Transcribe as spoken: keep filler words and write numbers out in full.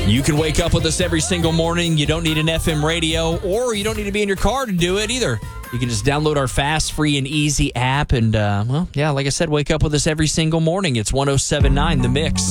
You can wake up with us every single morning. You don't need an F M radio, or you don't need to be in your car to do it either. You can just download our fast, free, and easy app. And, uh, well, yeah, like I said, wake up with us every single morning. It's one oh seven point nine The Mix.